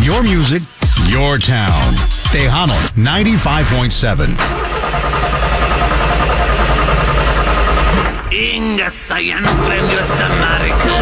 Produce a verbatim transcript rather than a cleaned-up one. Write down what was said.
Your music, your town. Tejano ninety-five point seven. Inga, ya no prendió esta madre.